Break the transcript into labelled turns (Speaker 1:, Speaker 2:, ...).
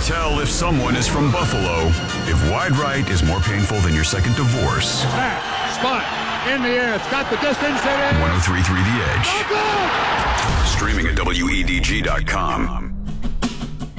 Speaker 1: tell if someone is from Buffalo. If wide right is more painful than your second divorce.
Speaker 2: Spot in the air. It's got the distance.
Speaker 1: 103.3 The Edge. Streaming at WEDG.com.